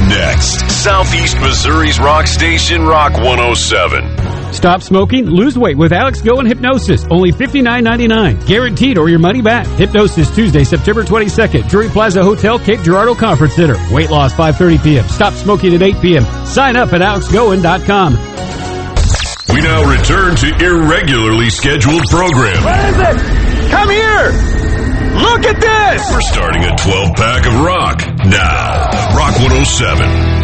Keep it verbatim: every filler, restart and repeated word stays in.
Next, Southeast Missouri's rock station, Rock one oh seven. Stop smoking, lose weight with Alex Go and Hypnosis. Only fifty-nine ninety-nine. Guaranteed or your money back. Hypnosis Tuesday, September twenty-second. Drury Plaza Hotel, Cape Girardeau Conference Center. Weight loss five thirty p.m. Stop smoking at eight p.m. Sign up at alex goen dot com. We now return to irregularly scheduled programming. What is it? Come here! Look at this! We're starting a twelve-pack of rock now. Rock one oh seven.